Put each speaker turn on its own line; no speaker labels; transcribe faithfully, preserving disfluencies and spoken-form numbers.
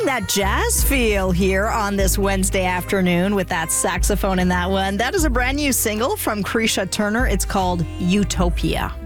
that jazz feel here on this Wednesday afternoon with that saxophone in that one. That is a brand new single from Carisha Turner. It's called Utopia.